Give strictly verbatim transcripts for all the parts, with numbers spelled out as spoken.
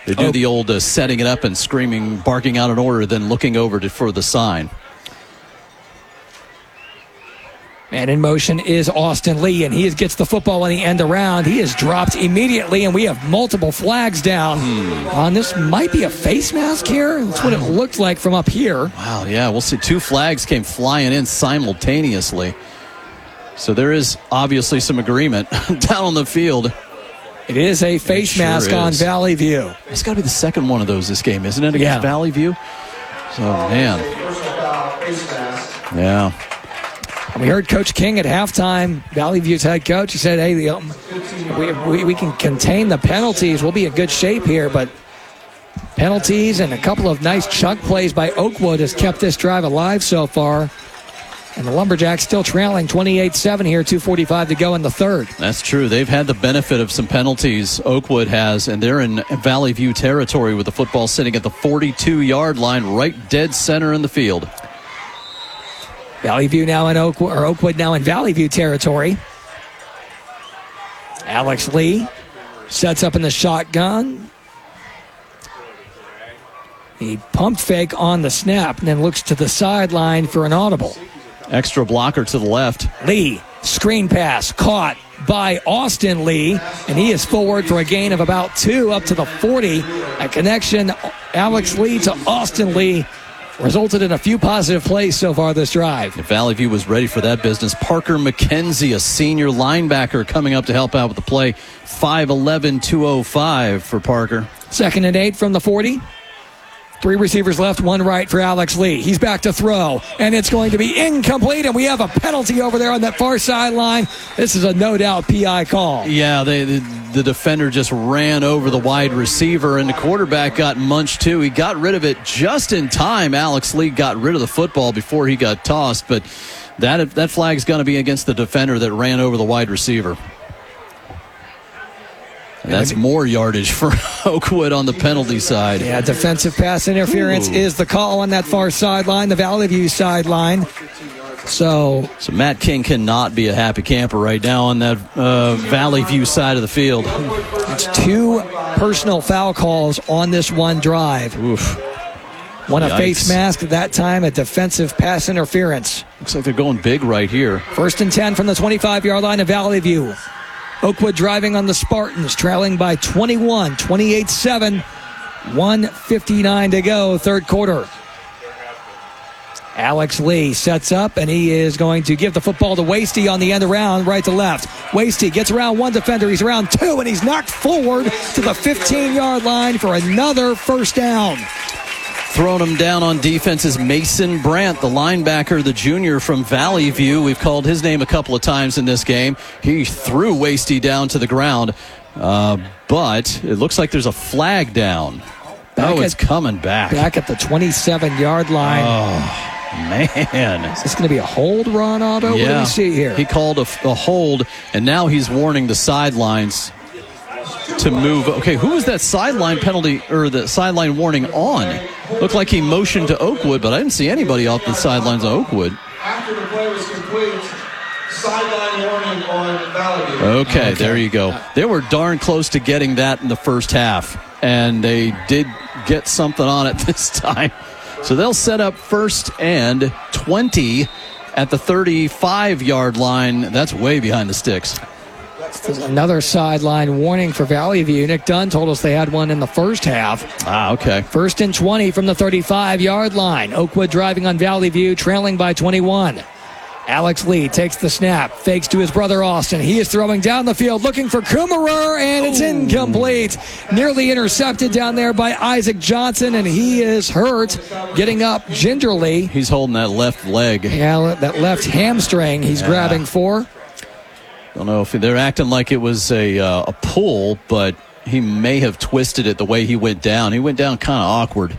They do oh. the old uh, setting it up and screaming, barking out an order, then looking over to, for the sign. And in motion is Austin Lee, and he gets the football on the end around. He is dropped immediately, and we have multiple flags down hmm. on this. Might be a face mask here. That's what it looked like from up here. Wow, yeah, we'll see. Two flags came flying in simultaneously. So there is obviously some agreement down on the field. It is a face sure mask is. on Valley View. It's got to be the second one of those this game, isn't it, against yeah. Valley View? So, man. Yeah. We heard Coach King at halftime, Valley View's head coach. He said, hey, um, we, we, we can contain the penalties. We'll be in good shape here, but penalties and a couple of nice chunk plays by Oakwood has kept this drive alive so far. And the Lumberjacks still trailing twenty-eight seven here, two forty-five to go in the third. That's true. They've had the benefit of some penalties, Oakwood has, and they're in Valley View territory with the football sitting at the forty-two-yard line, right dead center in the field. Valley View now in Oakwood, or Oakwood now in Valley View territory. Alex Lee sets up in the shotgun. He pumped fake on the snap and then looks to the sideline for an audible. Extra blocker to the left. Lee, screen pass, caught by Austin Lee, and he is forward for a gain of about two up to the forty. A connection, Alex Lee to Austin Lee, resulted in a few positive plays so far this drive. If Valley View was ready for that business, Parker McKenzie, a senior linebacker, coming up to help out with the play. five eleven, two oh five for Parker. Second and eight from the forty. Three receivers left, one right for Alex Lee. He's back to throw, and it's going to be incomplete, and we have a penalty over there on that far sideline. This is a no-doubt P I call. Yeah, they, the, the defender just ran over the wide receiver, and the quarterback got munched too. He got rid of it just in time. Alex Lee got rid of the football before he got tossed, but that, that flag's going to be against the defender that ran over the wide receiver. And that's more yardage for Oakwood on the penalty side. Yeah, defensive pass interference Ooh. is the call on that far sideline, the Valley View sideline. So, so Matt King cannot be a happy camper right now on that uh, Valley View side of the field. It's two personal foul calls on this one drive. Oof. One Yikes. a face mask, at that time a defensive pass interference. Looks like they're going big right here. First and ten from the twenty-five-yard line of Valley View. Oakwood driving on the Spartans, trailing by twenty-one, twenty-eight seven, one fifty-nine to go, third quarter. Alex Lee sets up, and he is going to give the football to Wasty on the end around, right to left. Wasty gets around one defender, he's around two, and he's knocked forward to the fifteen-yard line for another first down. Throwing him down on defense is Mason Brandt, the linebacker, the junior from Valley View. We've called his name a couple of times in this game. He threw Wasty down to the ground, uh, but it looks like there's a flag down. Back oh, it's at, coming back. Back at the twenty-seven-yard line. Oh, man. Is this going to be a hold, Ron Otto? Yeah. What do we see here? He called a, a hold, and now he's warning the sidelines to move. Okay, who was that sideline penalty or the sideline warning on? Looked like he motioned to Oakwood, but I didn't see anybody off the sidelines of Oakwood. After the play was complete, sideline warning on Valley View. Okay, okay, there you go. They were darn close to getting that in the first half, and they did get something on it this time. So they'll set up first and twenty at the thirty-five-yard line. That's way behind the sticks. There's another sideline warning for Valley View. Nick Dunn told us they had one in the first half. Ah, okay. First and twenty from the thirty-five-yard line. Oakwood driving on Valley View, trailing by twenty-one. Alex Lee takes the snap, fakes to his brother Austin. He is throwing down the field, looking for Kummerer, and it's incomplete. Nearly intercepted down there by Isaac Johnson, and he is hurt, getting up gingerly. He's holding that left leg. Yeah, that left hamstring he's yeah. grabbing for. Don't know if they're acting like it was a uh, a pull, but he may have twisted it the way he went down. He went down kind of awkward.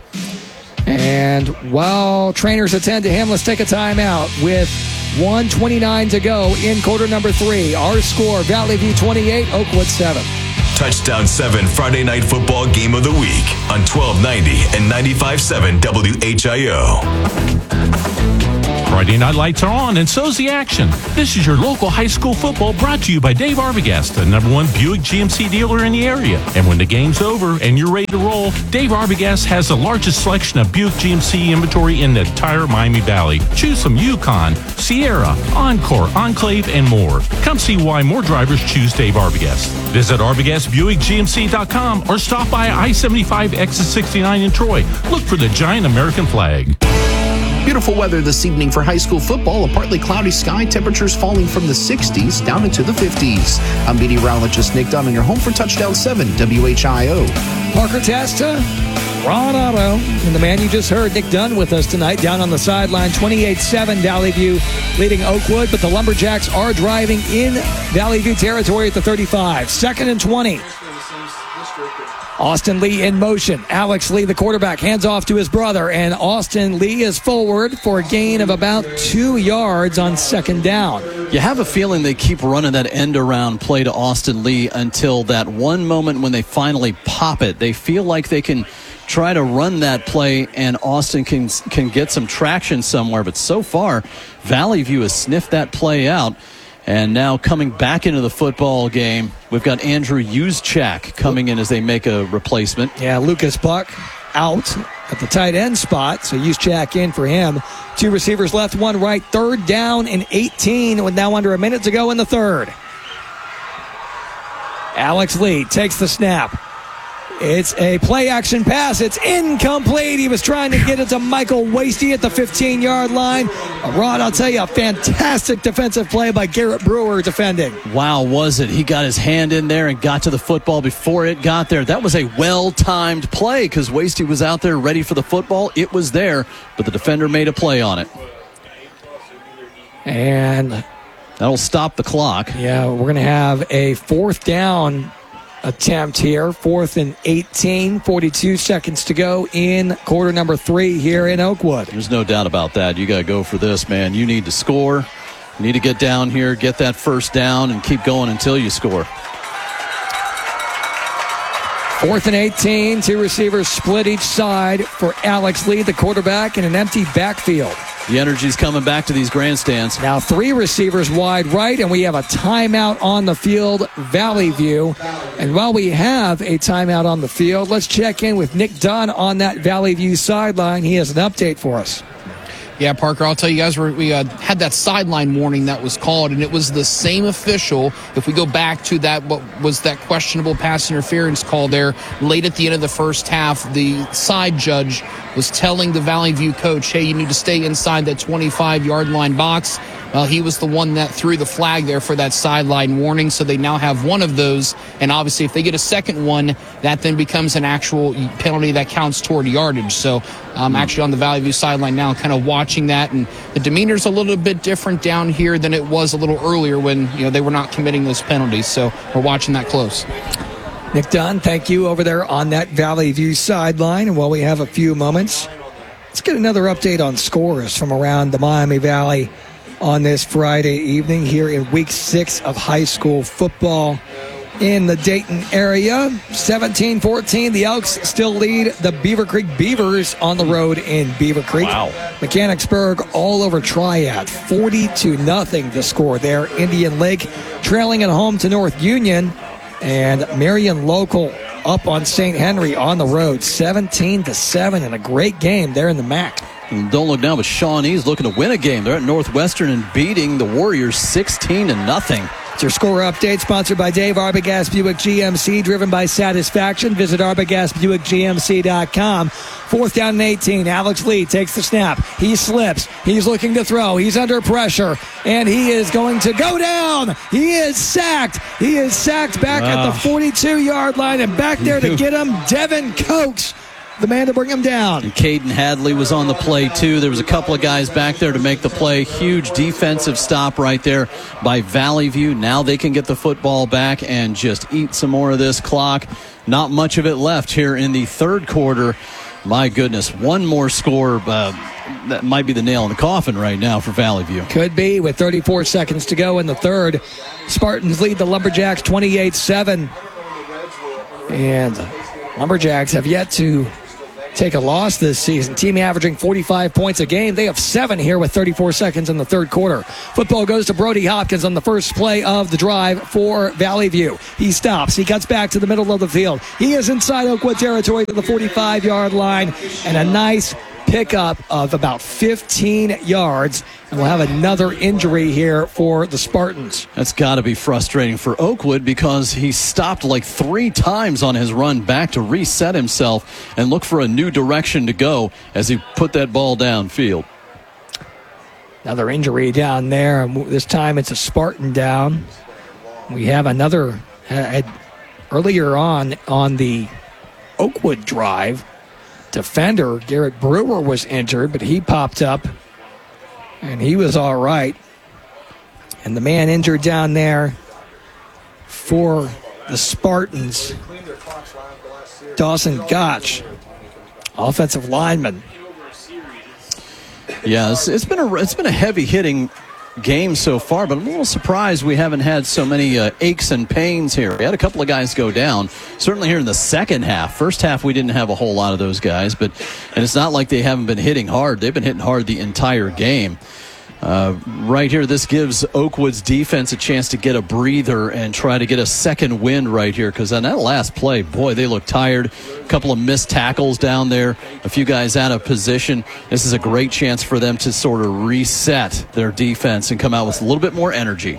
And while trainers attend to him, let's take a timeout with one twenty-nine to go in quarter number three. Our score, Valley View twenty-eight, Oakwood seven. Touchdown seven Friday Night Football Game of the Week on twelve ninety and ninety-five point seven W H I O. Friday night lights are on, and so's the action. This is your local high school football brought to you by Dave Arbogast, the number one Buick G M C dealer in the area. And when the game's over and you're ready to roll, Dave Arbogast has the largest selection of Buick G M C inventory in the entire Miami Valley. Choose from Yukon, Sierra, Encore, Enclave, and more. Come see why more drivers choose Dave Arbogast. Visit Arbogast Buick G M C dot com or stop by I seventy-five exit sixty-nine in Troy. Look for the giant American flag. Beautiful weather this evening for high school football. A partly cloudy sky, temperatures falling from the sixties down into the fifties. I'm meteorologist Nick Dunn, and you're home for Touchdown seven, W H I O. Parker Testa, Ron Otto, and the man you just heard, Nick Dunn, with us tonight down on the sideline. twenty-eight seven, Valley View leading Oakwood, but the Lumberjacks are driving in Valley View territory at the thirty-five. Second and twenty. Austin Lee in motion. Alex Lee, the quarterback, hands off to his brother, and Austin Lee is forward for a gain of about two yards on second down. You have a feeling they keep running that end-around play to Austin Lee until that one moment when they finally pop it. They feel like they can try to run that play, and Austin can can get some traction somewhere. But so far, Valley View has sniffed that play out. And now coming back into the football game, we've got Andrew Juszczyk coming in as they make a replacement. Yeah, Lucas Buck out at the tight end spot, so Juszczyk in for him. Two receivers left, one right. Third down and eighteen with now under a minute to go in the third. Alex Lee takes the snap. It's a play-action pass. It's incomplete. He was trying to get it to Michael Wasty at the fifteen-yard line. Rod, I'll tell you, a fantastic defensive play by Garrett Brewer defending. Wow, was it? He got his hand in there and got to the football before it got there. That was a well-timed play because Wasty was out there ready for the football. It was there, but the defender made a play on it. And that'll stop the clock. Yeah, we're going to have a fourth down attempt here. Fourth and eighteen, forty-two seconds to go in quarter number three here in Oakwood. There's no doubt about that. You got to go for this, man. You need to score. You need to get down here, get that first down, and keep going until you score. Fourth and eighteen, two receivers split each side for Alex Lee, the quarterback, in an empty backfield. The energy's coming back to these grandstands. Now three receivers wide right, and we have a timeout on the field, Valley View. And while we have a timeout on the field, let's check in with Nick Dunn on that Valley View sideline. He has an update for us. Yeah, Parker, I'll tell you guys, we uh, had that sideline warning that was called, and it was the same official. If we go back to that, what was that questionable pass interference call there late at the end of the first half, the side judge was telling the Valley View coach, hey, you need to stay inside that twenty-five-yard line box. Well, he was the one that threw the flag there for that sideline warning, so they now have one of those. And obviously, if they get a second one, that then becomes an actual penalty that counts toward yardage. So I'm um, actually on the Valley View sideline now kind of watching that. And the demeanor's a little bit different down here than it was a little earlier when you know they were not committing those penalties. So we're watching that close. Nick Dunn, thank you over there on that Valley View sideline. And while we have a few moments, let's get another update on scores from around the Miami Valley on this Friday evening here in week six of high school football in the Dayton area. seventeen fourteen, the Elks still lead the Beaver Creek Beavers on the road in Beaver Creek. Wow. Mechanicsburg all over Triad, forty to nothing the score there. Indian Lake trailing at home to North Union, and Marion Local up on Saint Henry on the road, seventeen to seven, and a great game there in the M A C. And don't look now, but Shawnee's looking to win a game. They're at Northwestern and beating the Warriors sixteen to nothing. It's your score update, sponsored by Dave Arbogast Buick G M C, driven by satisfaction. Visit Arbogast Buick G M C dot com. Fourth down and eighteen. Alex Lee takes the snap. He slips. He's looking to throw. He's under pressure, and he is going to go down. He is sacked. He is sacked back wow. at the forty-two-yard line, and back there to get him, Devin Cokes, the man to bring him down. And Caden Hadley was on the play, too. There was a couple of guys back there to make the play. Huge defensive stop right there by Valley View. Now they can get the football back and just eat some more of this clock. Not much of it left here in the third quarter. My goodness, one more score. Uh, that might be the nail in the coffin right now for Valley View. Could be, with thirty-four seconds to go in the third. Spartans lead the Lumberjacks twenty-eight seven. And Lumberjacks have yet to take a loss this season. Team averaging forty-five points a game. They have seven here with thirty-four seconds in the third quarter. Football goes to Brody Hopkins on the first play of the drive for Valley View. He stops. He cuts back to the middle of the field. He is inside Oakwood territory to the forty-five-yard line, and a nice pickup of about fifteen yards, and we'll have another injury here for the Spartans. That's got to be frustrating for Oakwood because he stopped like three times on his run back to reset himself and look for a new direction to go as he put that ball downfield. Another injury down there, and this time it's a Spartan down. We have another uh, earlier on on the Oakwood drive. Defender Garrett Brewer was injured, but he popped up and he was all right. And the man injured down there for the Spartans, Dawson Gotch, offensive lineman. Yeah, it's, it's been a it's been a heavy hitting game so far, but I'm a little surprised we haven't had so many uh, aches and pains here. We had a couple of guys go down, certainly here in the second half. First half, we didn't have a whole lot of those guys, but and it's not like they haven't been hitting hard. They've been hitting hard the entire game. Uh, right here, this gives Oakwood's defense a chance to get a breather and try to get a second win right here, because on that last play, boy, they look tired. A couple of missed tackles down there, a few guys out of position. This is a great chance for them to sort of reset their defense and come out with a little bit more energy.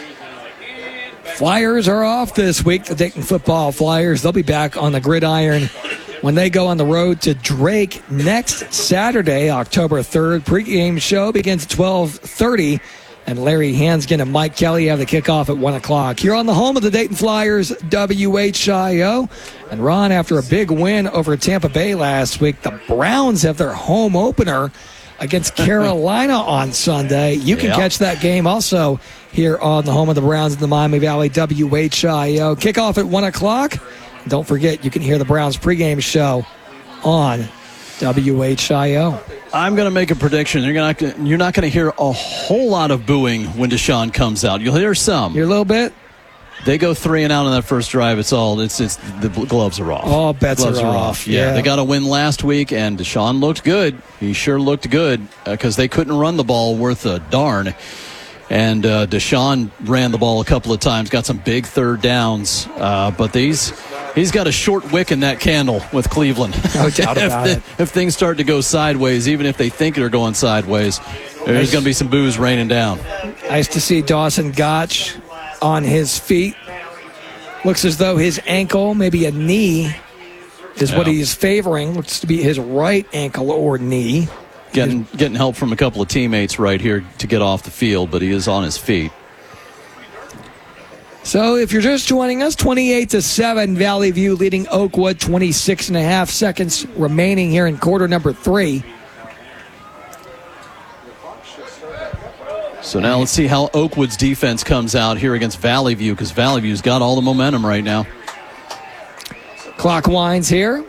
Flyers are off this week, the Dayton football Flyers. They'll be back on the gridiron when they go on the road to Drake next Saturday, October third. Pre-game show begins at twelve thirty, and Larry Hansgen and Mike Kelly have the kickoff at one o'clock. You're on the home of the Dayton Flyers, W H I O. And Ron, after a big win over Tampa Bay last week, the Browns have their home opener against Carolina on Sunday. You can yeah. catch that game also here on the home of the Browns in the Miami Valley, W H I O. Kickoff at one o'clock. Don't forget, you can hear the Browns pregame show on W H I O. I'm going to make a prediction. You're not gonna, you're not going to hear a whole lot of booing when Deshaun comes out. You'll hear some. You're a little bit. They go three and out on that first drive. It's all. It's it's the gloves are off. All bets gloves are, are off. off. Yeah. yeah, they got a win last week, and Deshaun looked good. He sure looked good because uh, they couldn't run the ball worth a darn. And uh, Deshaun ran the ball a couple of times, got some big third downs. Uh, but these, he's got a short wick in that candle with Cleveland. No doubt about if, it. The, if things start to go sideways, even if they think they're going sideways, there's going to be some boos raining down. Nice to see Dawson Gotch on his feet. Looks as though his ankle, maybe a knee, is yeah. what he's favoring. Looks to be his right ankle or knee. Getting getting help from a couple of teammates right here to get off the field, but he is on his feet. So if you're just joining us, twenty-eight to seven, Valley View leading Oakwood, twenty-six and a half seconds remaining here in quarter number three. So now let's see how Oakwood's defense comes out here against Valley View, because Valley View's got all the momentum right now. Clock winds here.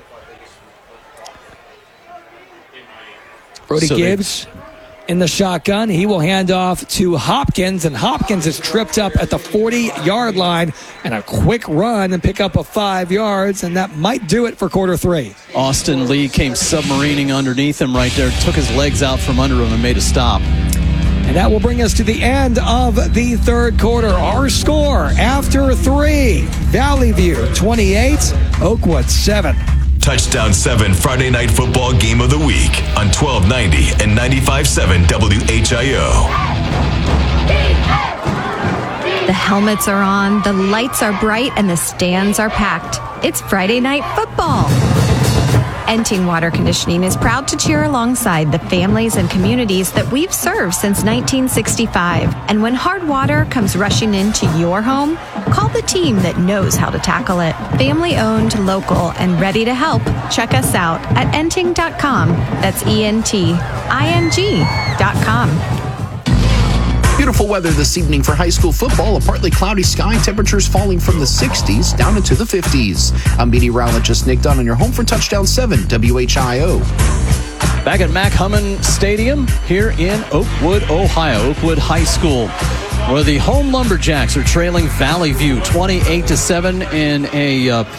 Brody so Gibbs in the shotgun. He will hand off to Hopkins, and Hopkins is tripped up at the forty-yard line, and a quick run and pick up a five yards, and that might do it for quarter three. Austin Lee came submarining underneath him right there, took his legs out from under him and made a stop. And that will bring us to the end of the third quarter. Our score after three, Valley View twenty-eight, Oakwood seven. Touchdown seven Friday Night Football Game of the Week on twelve ninety and ninety-five point seven W H I O. The helmets are on, the lights are bright, and the stands are packed. It's Friday Night Football. Enting Water Conditioning is proud to cheer alongside the families and communities that we've served since nineteen sixty-five. And when hard water comes rushing into your home, call the team that knows how to tackle it. Family owned, local, and ready to help. Check us out at enting dot com. That's E N T I N G dot com. Beautiful weather this evening for high school football. A partly cloudy sky, temperatures falling from the sixties down into the fifties. I'm meteorologist Nick Dunn, and you're home for Touchdown seven W H I O. Back at Mac Hummin Stadium here in Oakwood, Ohio, Oakwood High School, where the home Lumberjacks are trailing Valley View twenty-eight to seven in a uh,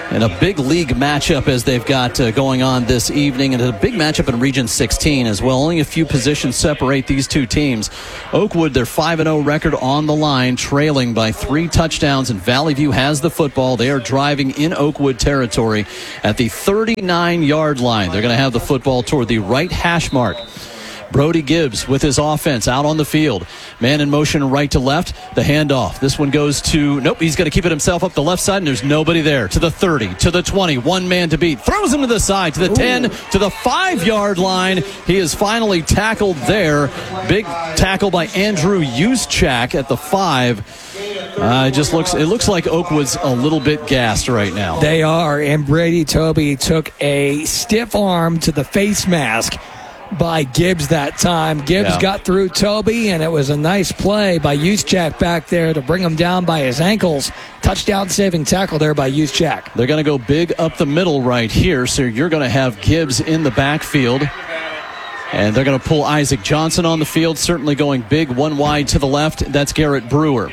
And a big league matchup as they've got uh, going on this evening, and a big matchup in Region sixteen as well. Only a few positions separate these two teams. Oakwood, their five and oh record on the line, trailing by three touchdowns, and Valley View has the football. They are driving in Oakwood territory at the thirty-nine-yard line. They're going to have the football toward the right hash mark. Brody Gibbs with his offense out on the field. Man in motion right to left. The handoff. This one goes to, nope, he's going to keep it himself up the left side, and there's nobody there. To the thirty, to the twenty, one man to beat. Throws him to the side, to the Ooh. ten, to the five-yard line. He is finally tackled there. Big tackle by Andrew Juszczak at the five. Uh, it just looks, it looks like Oakwood's a little bit gassed right now. They are, and Brady Toby took a stiff arm to the face mask by Gibbs that time. Gibbs yeah. got through Toby, and it was a nice play by Juszczak back there to bring him down by his ankles. Touchdown saving tackle there by Juszczak. They're going to go big up the middle right here, so you're going to have Gibbs in the backfield. And they're going to pull Isaac Johnson on the field, certainly going big one wide to the left. That's Garrett Brewer.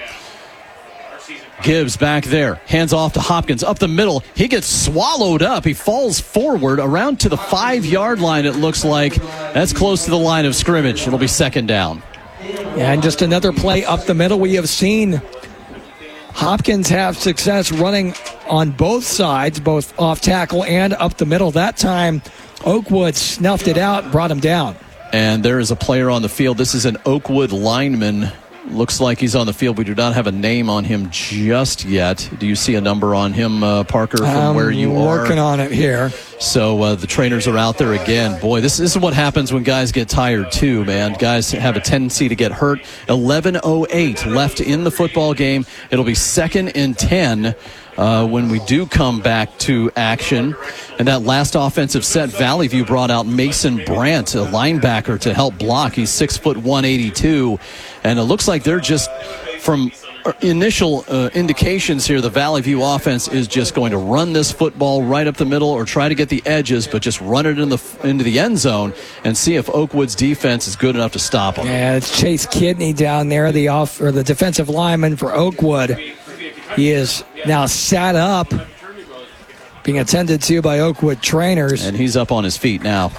Gibbs back there, hands off to Hopkins up the middle. He gets swallowed up. He falls forward around to the five-yard line, it looks like. That's close to the line of scrimmage. It'll be second down. And just another play up the middle. We have seen Hopkins have success running on both sides, both off tackle and up the middle. That time, Oakwood snuffed it out and brought him down. And there is a player on the field. This is an Oakwood lineman. Looks like he's on the field. We do not have a name on him just yet. Do you see a number on him, uh, Parker, from I'm where you working are? Working on it here. So uh, the trainers are out there again. Boy, this, this is what happens when guys get tired too, man. Guys have a tendency to get hurt. eleven oh eight left in the football game. It'll be second and ten. Uh, when we do come back to action. And that last offensive set, Valley View brought out Mason Brandt, a linebacker, to help block. He's six foot one eighty-two. And it looks like they're just, from initial uh, indications here, the Valley View offense is just going to run this football right up the middle or try to get the edges, but just run it in the into the end zone and see if Oakwood's defense is good enough to stop them. Yeah, it's Chase Kidney down there, the off or the defensive lineman for Oakwood. He is now sat up, being attended to by Oakwood trainers. And he's up on his feet now.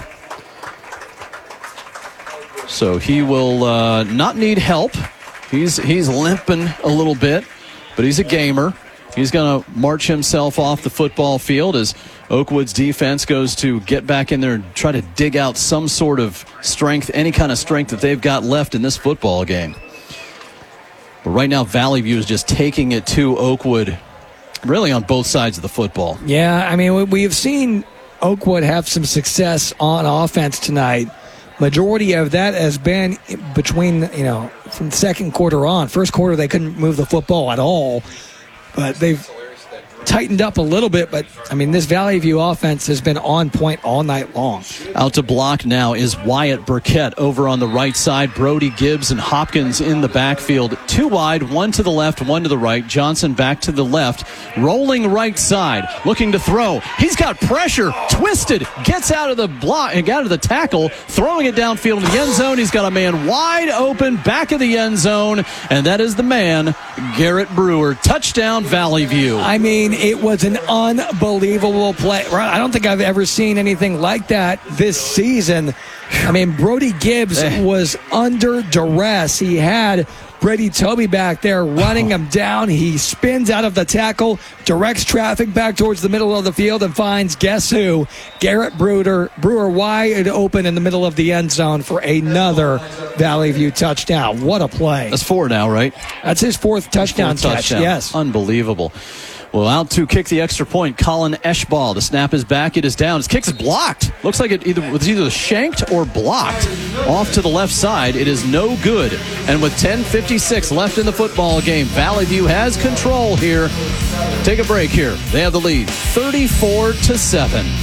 So he will uh, not need help. He's he's limping a little bit, but he's a gamer. He's going to march himself off the football field as Oakwood's defense goes to get back in there and try to dig out some sort of strength, any kind of strength that they've got left in this football game. But right now, Valley View is just taking it to Oakwood, really on both sides of the football. Yeah, I mean, we have seen Oakwood have some success on offense tonight. Majority of that has been between, you know, from the second quarter on. First quarter, they couldn't move the football at all. But they've tightened up a little bit, but I mean, this Valley View offense has been on point all night long. Out to block now is Wyatt Burkett over on the right side. Brody Gibbs and Hopkins in the backfield. Two wide, one to the left, one to the right. Johnson back to the left, rolling right side, looking to throw. He's got pressure, twisted, gets out of the block and out of the tackle, throwing it downfield in the end zone. He's got a man wide open back of the end zone, and that is the man, Garrett Brewer. Touchdown, Valley View. I mean, it was an unbelievable play. I don't think I've ever seen anything like that this season. I mean, Brody Gibbs was under duress. He had Brady Toby back there running him down. He spins out of the tackle, directs traffic back towards the middle of the field, and finds, guess who? Garrett Brewer, Brewer wide open in the middle of the end zone for another Valley View touchdown. What a play. That's four now, right? That's his fourth touchdown fourth catch, touchdown. Yes. Unbelievable. Well, out to kick the extra point, Colin Eschball. The snap is back. It is down. His kick is blocked. Looks like it either was either shanked or blocked. Off to the left side. It is no good. And with ten fifty-six left in the football game, Valley View has control here. Take a break here. They have the lead, thirty-four to seven.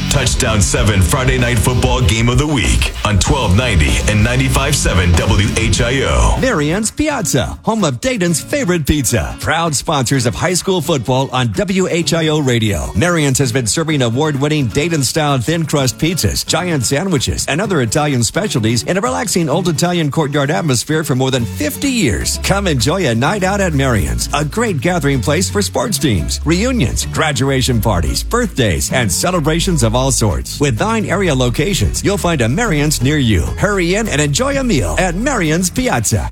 Touchdown seven Friday Night Football Game of the Week on twelve ninety and ninety-five point seven W H I O. Marion's Piazza, home of Dayton's favorite pizza. Proud sponsors of high school football on W H I O Radio. Marion's has been serving award-winning Dayton-style thin crust pizzas, giant sandwiches, and other Italian specialties in a relaxing old Italian courtyard atmosphere for more than fifty years. Come enjoy a night out at Marion's, a great gathering place for sports teams, reunions, graduation parties, birthdays, and celebrations of all sorts. With nine area locations, you'll find a Marion's near you. Hurry in and enjoy a meal at Marion's Piazza.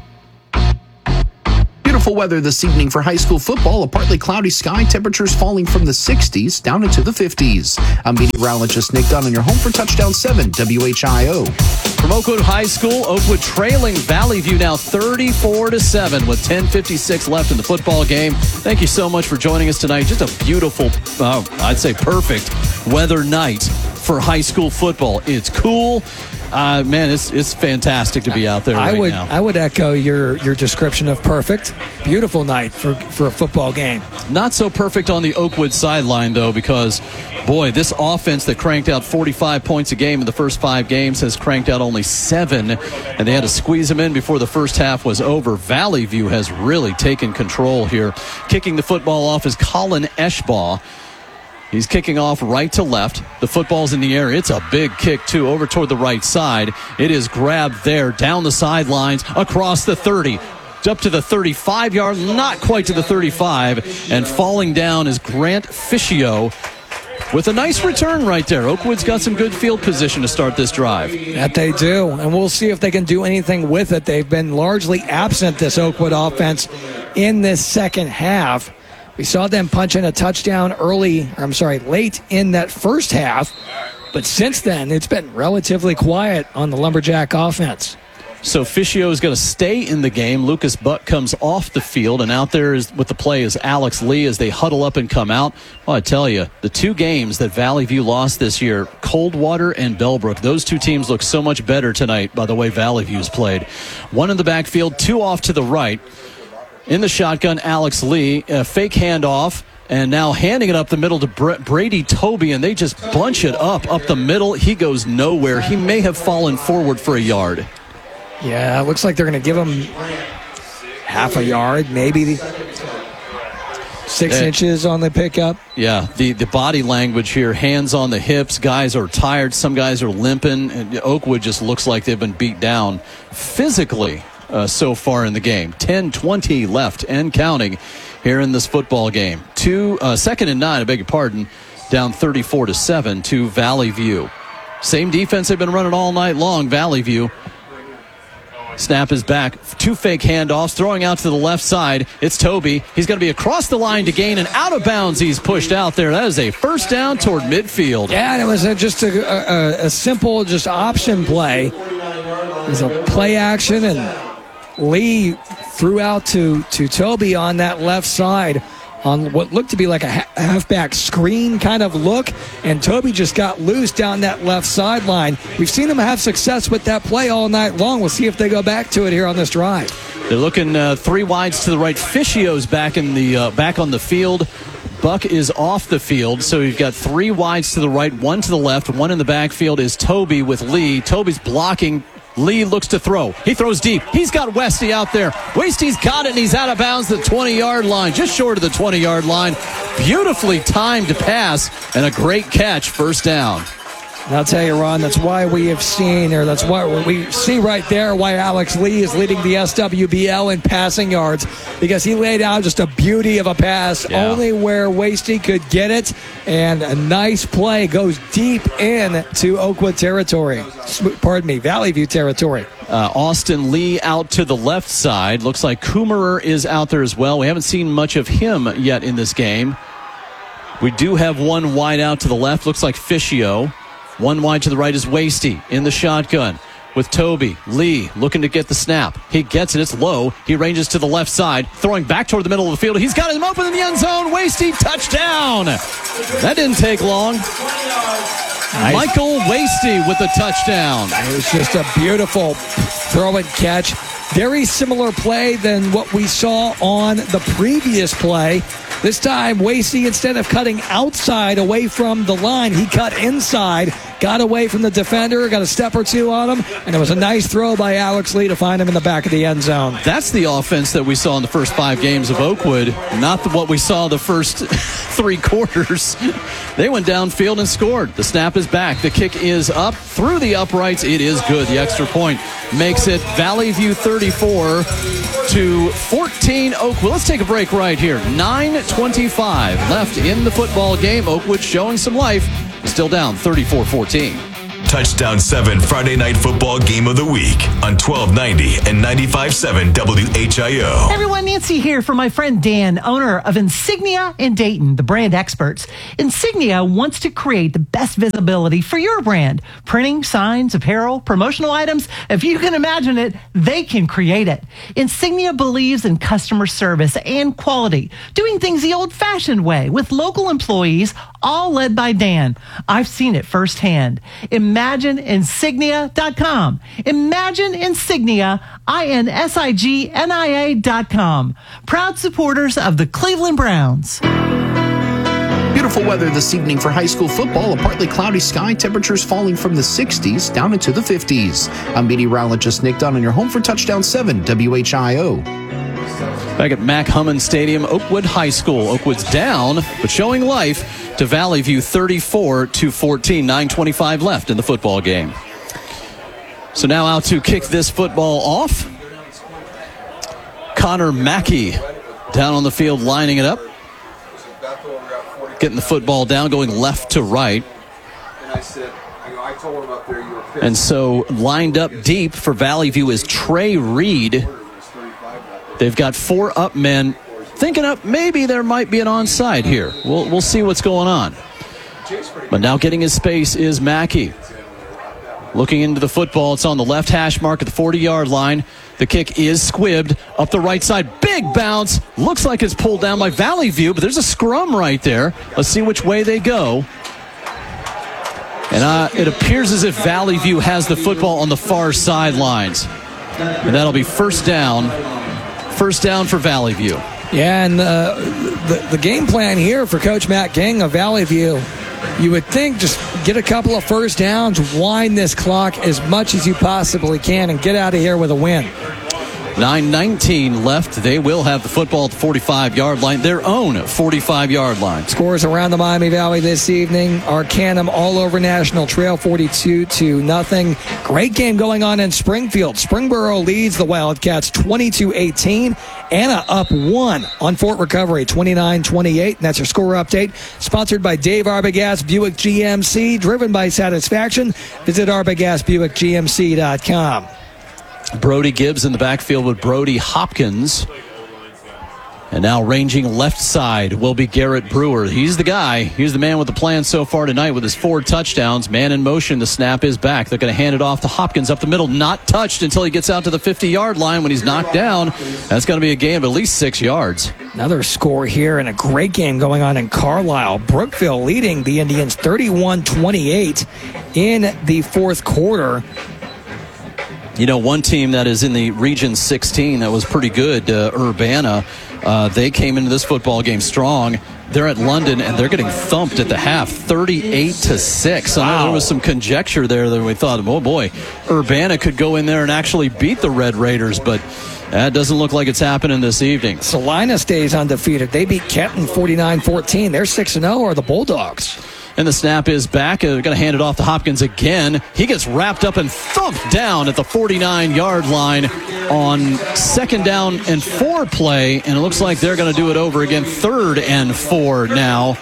Beautiful weather this evening for high school football. A partly cloudy sky, temperatures falling from the sixties down into the fifties. I'm meteorologist Nick Dunn on your home for Touchdown seven W H I O. From Oakwood High School, Oakwood trailing Valley View now thirty-four to seven with ten fifty-six left in the football game. Thank you so much for joining us tonight. Just a beautiful, uh, I'd say perfect weather night for high school football. It's cool. Uh, man, it's it's fantastic to be out there I right would now. I would echo your your description of perfect. Beautiful night for for a football game. Not so perfect on the Oakwood sideline, though, because, boy, this offense that cranked out forty-five points a game in the first five games has cranked out only seven, and they had to squeeze them in before the first half was over. Valley View has really taken control here. Kicking the football off is Colin Eschbaugh. He's kicking off right to left. The football's in the air. It's a big kick, too, over toward the right side. It is grabbed there, down the sidelines, across the thirty. Up to the thirty-five yard, not quite to the thirty-five. And falling down is Grant Fischio with a nice return right there. Oakwood's got some good field position to start this drive. That they do, and we'll see if they can do anything with it. They've been largely absent, this Oakwood offense, in this second half. We saw them punch in a touchdown early, or I'm sorry, late in that first half. But since then, it's been relatively quiet on the Lumberjack offense. So Fischio is going to stay in the game. Lucas Buck comes off the field, and out there is with the play is Alex Lee as they huddle up and come out. Well, I tell you, the two games that Valley View lost this year, Coldwater and Bellbrook, those two teams look so much better tonight by the way Valley View's played. One in the backfield, two off to the right. In the shotgun, Alex Lee, a fake handoff, and now handing it up the middle to Brady Toby, and they just bunch it up, up the middle. He goes nowhere. He may have fallen forward for a yard. Yeah, it looks like they're going to give him half a yard, maybe six uh, inches on the pickup. Yeah, the, the body language here, hands on the hips. Guys are tired. Some guys are limping. And Oakwood just looks like they've been beat down physically uh, so far in the game. ten twenty left and counting here in this football game. Two, uh, second and nine, I beg your pardon, down thirty-four to seven to Valley View. Same defense they've been running all night long, Valley View. Snap is back. Two fake handoffs. Throwing out to the left side. It's Toby. He's going to be across the line to gain, and out of bounds he's pushed out there. That is a first down toward midfield. Yeah, and it was a, just a, a, a simple just option play. It was a play action, and Lee threw out to, to Toby on that left side on what looked to be like a halfback screen kind of look, and Toby just got loose down that left sideline. We've seen them have success with that play all night long. We'll see if they go back to it here on this drive. They're looking uh, three wides to the right. Fischio's back in the uh, back on the field. Buck is off the field, so you've got three wides to the right, one to the left, one in the backfield is Toby with Lee. Toby's blocking. Lee looks to throw. He throws deep. He's got Westy out there. Westy's got it, and he's out of bounds at the twenty-yard line, just short of the twenty-yard line. Beautifully timed pass and a great catch, first down. And I'll tell you, Ron, that's why we have seen, or that's why we see right there why Alex Lee is leading the S W B L in passing yards, because he laid out just a beauty of a pass, yeah. Only where Wasty could get it, and a nice play goes deep in to Oakwood territory. Pardon me, Valley View territory. Uh, Austin Lee out to the left side. Looks like Coomerer is out there as well. We haven't seen much of him yet in this game. We do have one wide out to the left. Looks like Fischio. One wide to the right is Wasty in the shotgun with Toby. Lee looking to get the snap. He gets it. It's low. He ranges to the left side, throwing back toward the middle of the field. He's got him open in the end zone. Wasty, touchdown. That didn't take long. Nice. Michael Wasty with the touchdown. It was just a beautiful throw and catch. Very similar play than what we saw on the previous play. This time, Wasey, instead of cutting outside away from the line, he cut inside, got away from the defender, got a step or two on him, and it was a nice throw by Alex Lee to find him in the back of the end zone. That's the offense that we saw in the first five games of Oakwood, not the, what we saw the first three quarters. They went downfield and scored. The snap is back. The kick is up through the uprights. It is good. The extra point makes it Valley View thirty-four to fourteen Oakwood. Let's take a break right here. nine twenty-five left in the football game. Oakwood showing some life. Still down thirty-four fourteen. Touchdown seven Friday Night Football Game of the Week on twelve ninety and ninety-five point seven W H I O. Hey everyone, Nancy here for my friend Dan, owner of Insignia in Dayton, the brand experts. Insignia wants to create the best visibility for your brand. Printing, signs, apparel, promotional items. If you can imagine it, they can create it. Insignia believes in customer service and quality, doing things the old-fashioned way with local employees, all led by Dan. I've seen it firsthand. Imagine Insignia dot com. Imagine Insignia, I N S I G N I A dot com. Proud supporters of the Cleveland Browns. Beautiful weather this evening for high school football. A partly cloudy sky, temperatures falling from the sixties down into the fifties. I'm meteorologist Nick Dunn on your home for Touchdown seven W H I O. Back at Mac Hummin Stadium, Oakwood High School. Oakwood's down, but showing life to Valley View thirty-four to fourteen. nine twenty-five left in the football game. So now out to kick this football off. Connor Mackey down on the field lining it up. Getting the football down, going left to right. And so lined up deep for Valley View is Trey Reed. They've got four up men, thinking up maybe there might be an onside here. We'll we'll see what's going on. But now getting his space is Mackey. Looking into the football, it's on the left hash mark at the forty-yard line. The kick is squibbed up the right side. Big bounce. Looks like it's pulled down by Valley View, but there's a scrum right there. Let's see which way they go. And uh, it appears as if Valley View has the football on the far sidelines. And that'll be first down. First down for Valley View. Yeah, and uh, the, the game plan here for Coach Matt King of Valley View, you would think just get a couple of first downs, wind this clock as much as you possibly can, and get out of here with a win. nine nineteen left. They will have the football at the forty-five-yard line, their own forty-five-yard line. Scores around the Miami Valley this evening. Arcanum all over National Trail, forty-two to nothing. Great game going on in Springfield. Springboro leads the Wildcats twenty-two eighteen. Anna up one on Fort Recovery, twenty-nine twenty-eight. And that's your score update. Sponsored by Dave Arbogast Buick G M C. Driven by satisfaction. Visit Arbogast Buick G M C dot com. Brody Gibbs in the backfield with Brody Hopkins. And now ranging left side will be Garrett Brewer. He's the guy. He's the man with the plan so far tonight with his four touchdowns. Man in motion. The snap is back. They're going to hand it off to Hopkins up the middle. Not touched until he gets out to the fifty-yard line. When he's knocked down, that's going to be a gain of at least six yards. Another score here and a great game going on in Carlisle. Brookville leading the Indians thirty-one twenty-eight in the fourth quarter. You know, one team that is in the Region sixteen that was pretty good, uh, Urbana, uh, they came into this football game strong. They're at London, and they're getting thumped at the half, thirty-eight to six. I know there was some conjecture there that we thought, oh, boy, Urbana could go in there and actually beat the Red Raiders, but that doesn't look like it's happening this evening. Salina stays undefeated. They beat Kenton forty-nine fourteen. They're six and oh, are the Bulldogs. And the snap is back. They're going to hand it off to Hopkins again. He gets wrapped up and thumped down at the forty-nine-yard line on second down and four play. And it looks like they're going to do it over again. Third and four now.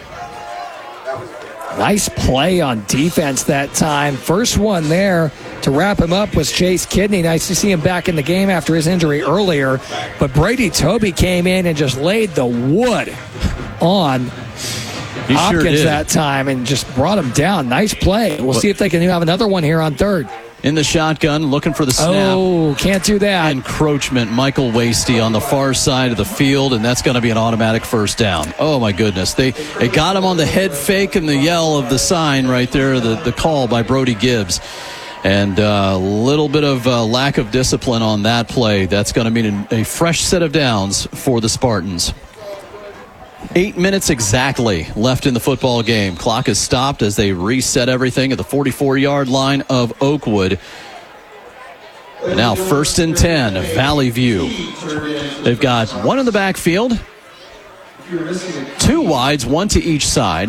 Nice play on defense that time. First one there to wrap him up was Chase Kidney. Nice to see him back in the game after his injury earlier. But Brady Toby came in and just laid the wood on He Hopkins sure that time and just brought him down. Nice play. We'll see if they can have another one here on third. In the shotgun, looking for the snap. Oh, can't do that. Encroachment, Michael Wasty on the far side of the field, and that's going to be an automatic first down. Oh, my goodness. They they got him on the head fake and the yell of the sign right there, the, the call by Brody Gibbs. And a uh, little bit of uh, lack of discipline on that play. That's going to mean a, a fresh set of downs for the Spartans. Eight minutes exactly left in the football game. Clock is stopped as they reset everything at the forty-four-yard line of Oakwood. And now first and ten, Valley View. They've got one in the backfield, two wides, one to each side.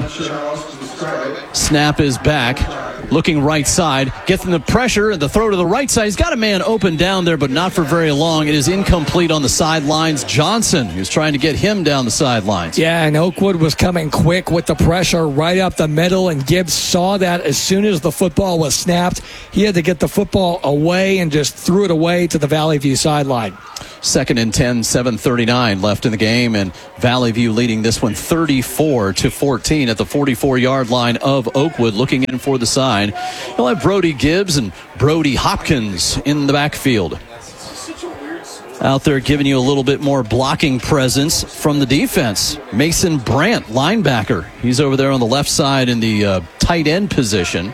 Snap is back, looking right side, gets them the pressure and the throw to the right side. He's got a man open down there, but not for very long. It is incomplete on the sidelines. Johnson, who's trying to get him down the sidelines. Yeah, and Oakwood was coming quick with the pressure right up the middle, and Gibbs saw that as soon as the football was snapped. He had to get the football away and just threw it away to the Valley View sideline. Second and ten, seven thirty-nine left in the game, and Valley View leading this one thirty-four to fourteen at the forty-four-yard line of Oakwood, looking in for the side. He'll have Brody Gibbs and Brody Hopkins in the backfield. Out there giving you a little bit more blocking presence from the defense. Mason Brandt, linebacker. He's over there on the left side in the uh, tight end position.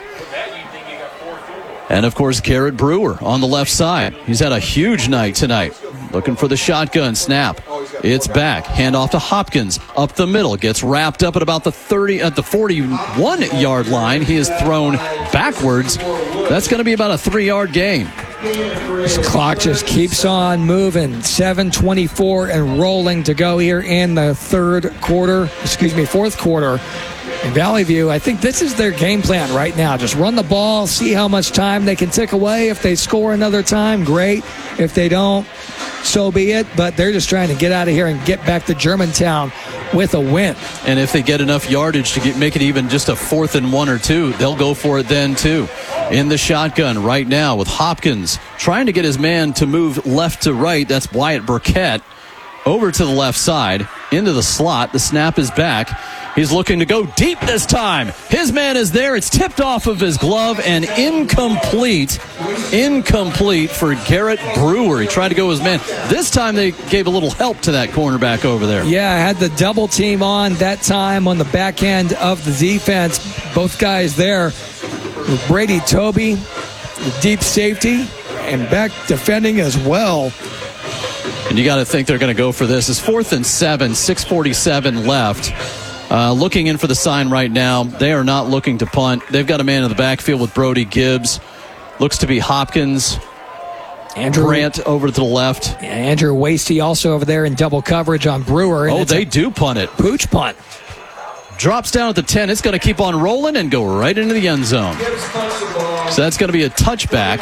And, of course, Garrett Brewer on the left side. He's had a huge night tonight. Looking for the shotgun snap. It's back. Handoff to Hopkins. Up the middle. Gets wrapped up at about the thirty, at the forty-one-yard line. He is thrown backwards. That's going to be about a three-yard gain. This clock just keeps on moving. seven twenty-four and rolling to go here in the third quarter. Excuse me, fourth quarter. In Valley View, I think this is their game plan right now. Just run the ball, see how much time they can tick away. If they score another time, great. If they don't, so be it. But they're just trying to get out of here and get back to Germantown with a win. And if they get enough yardage to get, make it even just a fourth and one or two, they'll go for it then too. In the shotgun right now with Hopkins trying to get his man to move left to right. That's Wyatt Burkett. Over to the left side, into the slot. The snap is back. He's looking to go deep this time. His man is there. It's tipped off of his glove and incomplete. Incomplete for Garrett Brewer. He tried to go his man. This time they gave a little help to that cornerback over there. Yeah, I had the double team on that time on the back end of the defense. Both guys there with Brady Toby, the deep safety, and back defending as well. And you got to think they're going to go for this. It's fourth and seven, six forty-seven left. Uh, looking in for the sign right now. They are not looking to punt. They've got a man in the backfield with Brody Gibbs. Looks to be Hopkins. Andrew Brandt over to the left. Yeah, Andrew Wasty also over there in double coverage on Brewer. Oh, they do punt it. Pooch punt. Drops down at the ten. It's going to keep on rolling and go right into the end zone. So that's going to be a touchback.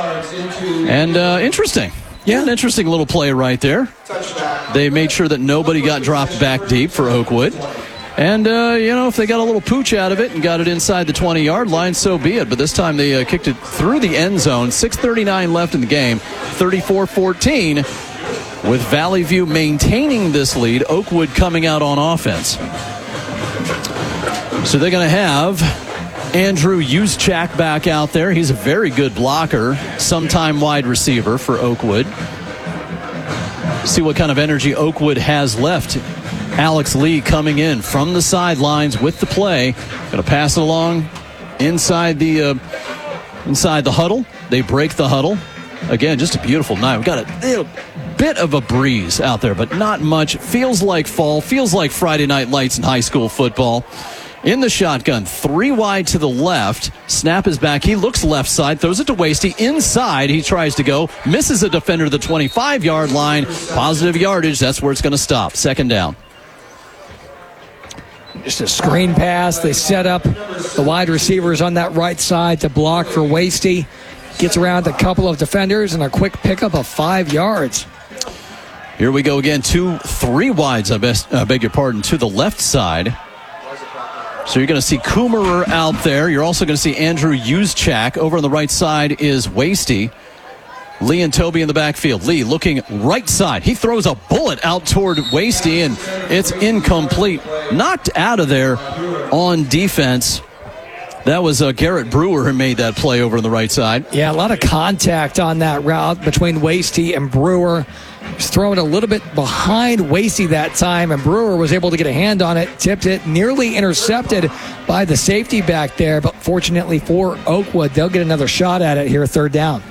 And uh, interesting. Yeah, an interesting little play right there. They made sure that nobody got dropped back deep for Oakwood. And, uh, you know, if they got a little pooch out of it and got it inside the twenty-yard line, so be it. But this time they uh, kicked it through the end zone. six thirty-nine left in the game, thirty-four fourteen. With Valley View maintaining this lead, Oakwood coming out on offense. So they're going to have Andrew Juszczak back out there. He's a very good blocker, sometime wide receiver for Oakwood. See what kind of energy Oakwood has left. Alex Lee coming in from the sidelines with the play. Going to pass it along inside the uh, inside the huddle. They break the huddle. Again, just a beautiful night. We've got a little bit of a breeze out there, but not much. Feels like fall. Feels like Friday night lights in high school football. In the shotgun, three wide to the left. Snap is back. He looks left side, throws it to Wasty. Inside, he tries to go. Misses a defender to the twenty-five-yard line. Positive yardage. That's where it's going to stop. Second down. Just a screen pass. They set up the wide receivers on that right side to block for Wasty. Gets around a couple of defenders and a quick pickup of five yards. Here we go again. Two, three wides, I, best, I beg your pardon, to the left side. So you're going to see Coomerer out there. You're also going to see Andrew Juszczak. Over on the right side is Wasty. Lee and Toby in the backfield. Lee looking right side. He throws a bullet out toward Wasty, and it's incomplete. Knocked out of there on defense. That was uh, Garrett Brewer who made that play over on the right side. Yeah, a lot of contact on that route between Wasty and Brewer. He's throwing a little bit behind Wasty that time, and Brewer was able to get a hand on it, tipped it, nearly intercepted by the safety back there. But fortunately for Oakwood, they'll get another shot at it here, third down.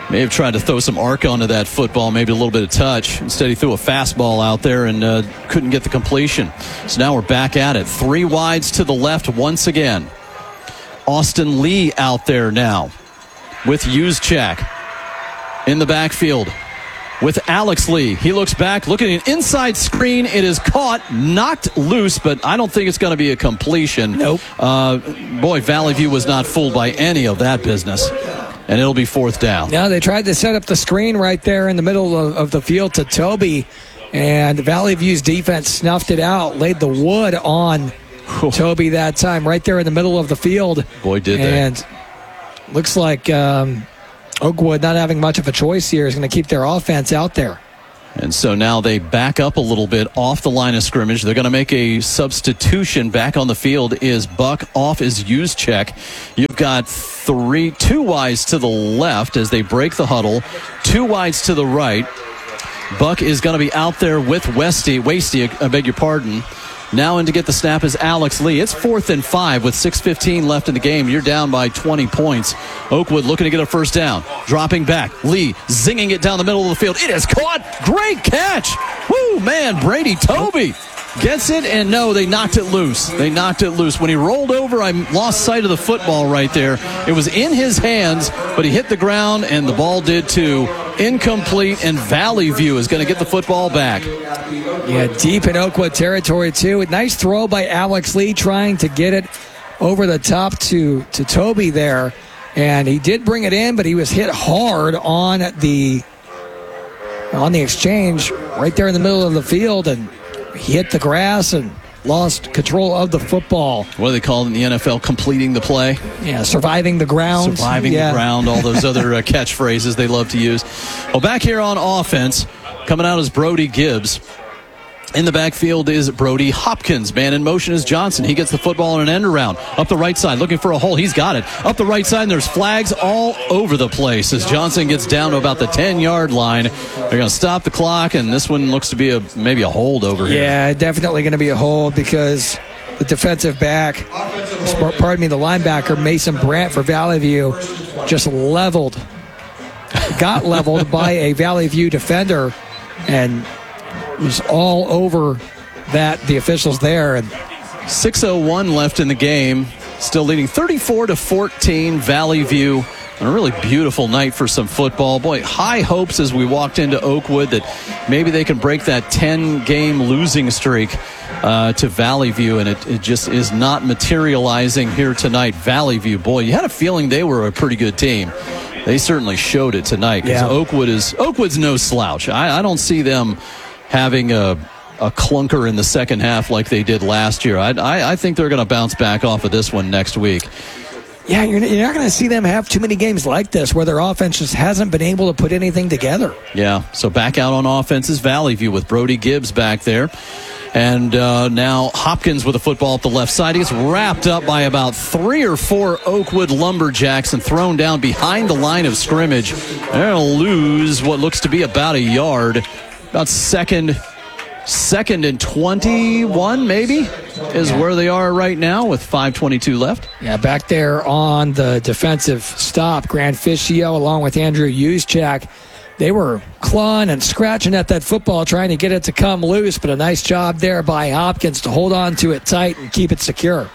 May have tried to throw some arc onto that football, maybe a little bit of touch. Instead, he threw a fastball out there and uh, couldn't get the completion. So now we're back at it. Three wides to the left once again. Austin Lee out there now with Juszczyk in the backfield with Alex Lee. He looks back, looking at an inside screen. It is caught, knocked loose, but I don't think it's going to be a completion. Nope. Uh, boy, Valley View was not fooled by any of that business. And it'll be fourth down. Now they tried to set up the screen right there in the middle of, of the field to Toby, and Valley View's defense snuffed it out, laid the wood on Toby that time right there in the middle of the field. Boy, did they. And looks like um, Oakwood, not having much of a choice here, is going to keep their offense out there. And so now they back up a little bit off the line of scrimmage. They're going to make a substitution. Back on the field is Buck. Off is Juszczyk. You've got three, two wides to the left as they break the huddle. Two wides to the right. Buck is going to be out there with Westy. Wasty, I beg your pardon. Now in to get the snap is Alex Lee. It's fourth and five with six fifteen left in the game. You're down by twenty points. Oakwood looking to get a first down. Dropping back. Lee zinging it down the middle of the field. It is caught. Great catch. Woo, man, Brady Toby gets it, and no, they knocked it loose. They knocked it loose. When he rolled over, I lost sight of the football right there. It was in his hands, but he hit the ground, and the ball did too. Incomplete, and Valley View is going to get the football back. Yeah, deep in Oakwood territory, too. Nice throw by Alex Lee trying to get it over the top to, to Toby there. And he did bring it in, but he was hit hard on the on the exchange right there in the middle of the field, and he hit the grass and lost control of the football. What do they call it in the N F L? Completing the play? Yeah, surviving the ground. Surviving yeah. the ground, all those other uh, catchphrases they love to use. Well, back here on offense, coming out is Brody Gibbs. In the backfield is Brody Hopkins. Man in motion is Johnson. He gets the football in an end around. Up the right side, looking for a hole. He's got it. Up the right side, and there's flags all over the place as Johnson gets down to about the ten-yard line. They're going to stop the clock, and this one looks to be a maybe a hold over here. Yeah, definitely going to be a hold because the defensive back, pardon me, the linebacker, Mason Brandt for Valley View, just leveled, got leveled by a Valley View defender, and was all over that, the officials there. And six oh one left in the game, still leading thirty-four to fourteen, Valley View. A really beautiful night for some football. Boy, high hopes as we walked into Oakwood that maybe they can break that ten-game losing streak uh, to Valley View, and it, it just is not materializing here tonight. Valley View, boy, you had a feeling they were a pretty good team. They certainly showed it tonight because yeah. Oakwood is Oakwood's no slouch. I, I don't see them having a, a clunker in the second half like they did last year. I, I, I think they're going to bounce back off of this one next week. Yeah, you're, you're not going to see them have too many games like this where their offense just hasn't been able to put anything together. Yeah, so back out on offense is Valley View with Brody Gibbs back there. And uh, now Hopkins with a football up the left side. He gets wrapped up by about three or four Oakwood Lumberjacks and thrown down behind the line of scrimmage. They'll lose what looks to be about a yard. About second, second and twenty-one, maybe, is yeah. where they are right now with five twenty-two left. Yeah, back there on the defensive stop, Grant Fischio along with Andrew Juszczyk, they were clawing and scratching at that football, trying to get it to come loose, but a nice job there by Hopkins to hold on to it tight and keep it secure.